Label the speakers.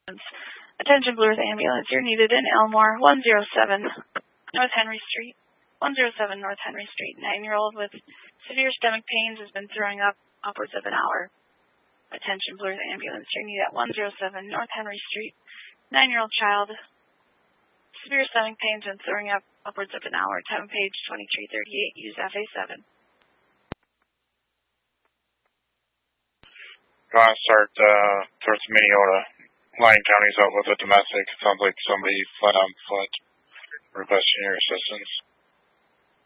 Speaker 1: Attention Blue Earth Ambulance, you're needed in Elmore, 107 North Henry Street. 107 North Henry Street. 9-year-old with severe stomach pains has been throwing up upwards of an hour. Attention Blue Earth Ambulance, you're needed at 107 North Henry Street. 9-year-old child, severe stomach pains and throwing up upwards of an hour. Time of page 2338. Use FA7.
Speaker 2: Go on, start towards Minneota. Lyon County's out with a domestic. Sounds like somebody fled on foot. Requesting your assistance.